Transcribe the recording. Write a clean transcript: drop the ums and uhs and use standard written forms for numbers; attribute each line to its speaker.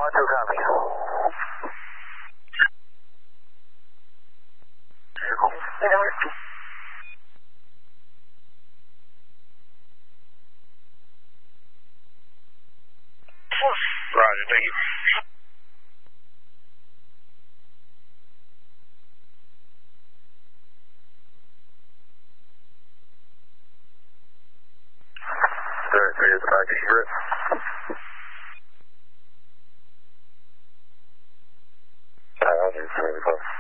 Speaker 1: 2 copy.
Speaker 2: Roger, thank you.
Speaker 1: Here's the back secret. Roger, it's really close.